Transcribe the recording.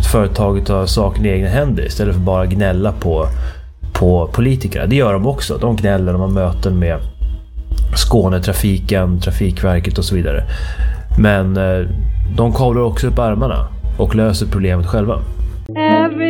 att företaget tar saken i egna händer istället för bara gnälla på politikerna. Det gör de också. De gnäller när man möten med Skånetrafiken, Trafikverket och så vidare. Men de kavlar också upp armarna och löser problemet själva.